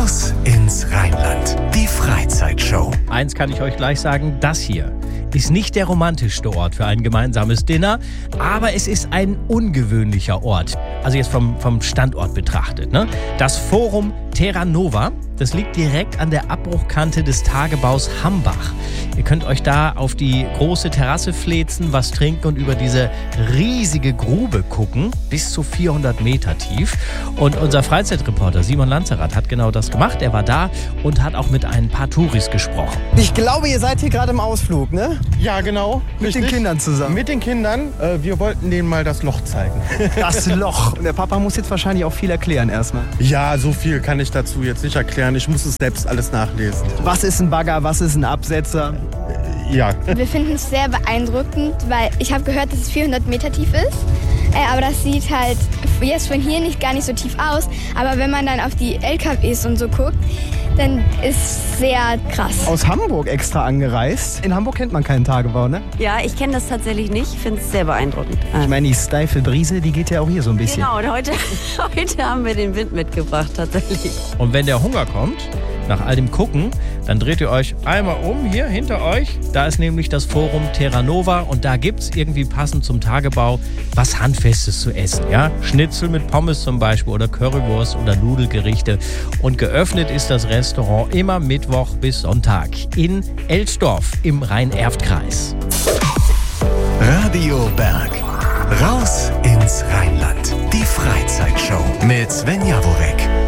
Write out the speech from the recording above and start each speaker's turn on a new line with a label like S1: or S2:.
S1: Raus ins Rheinland. Die Freizeitshow.
S2: Eins kann ich euch gleich sagen, das hier ist nicht der romantischste Ort für ein gemeinsames Dinner, aber es ist ein ungewöhnlicher Ort. Also jetzt vom Standort betrachtet, ne? Das Forum Terra Nova, das liegt direkt an der Abbruchkante des Tagebaus Hambach. Ihr könnt euch da auf die große Terrasse fläzen, was trinken und über diese riesige Grube gucken, bis zu 400 Meter tief. Und unser Freizeitreporter Simon Lanzerath hat genau das gemacht. Er war da und hat auch mit ein paar Touris gesprochen.
S3: Ich glaube, ihr seid hier gerade im Ausflug, ne?
S4: Ja, genau.
S3: Mit den Kindern zusammen.
S4: Mit den Kindern. Wir wollten denen mal das Loch zeigen.
S3: Das Loch. Und der Papa muss jetzt wahrscheinlich auch viel erklären erstmal.
S4: Ja, so viel kann ich dazu jetzt nicht erklären. Ich muss es selbst alles nachlesen.
S3: Was ist ein Bagger, was ist ein Absetzer?
S4: Ja.
S5: Wir finden es sehr beeindruckend, weil ich habe gehört, dass es 400 Meter tief ist. Aber das sieht halt jetzt von hier gar nicht so tief aus. Aber wenn man dann auf die LKWs und so guckt, dann ist es sehr krass.
S3: Aus Hamburg extra angereist. In Hamburg kennt man keinen Tagebau, ne?
S6: Ja, ich kenne das tatsächlich nicht. Ich finde es sehr beeindruckend.
S3: Ich meine, die steife Brise, die geht ja auch hier so ein bisschen.
S6: Genau, und heute haben wir den Wind mitgebracht tatsächlich.
S2: Und wenn der Hunger kommt, nach all dem Gucken, dann dreht ihr euch einmal um, hier hinter euch. Da ist nämlich das Forum Terra Nova und da gibt es irgendwie passend zum Tagebau was Handfestes zu essen. Ja? Schnitzel mit Pommes zum Beispiel oder Currywurst oder Nudelgerichte. Und geöffnet ist das Restaurant immer Mittwoch bis Sonntag in Elsdorf im Rhein-Erft-Kreis.
S1: Radio Berg. Raus ins Rheinland. Die Freizeitshow mit Sven Jaworek.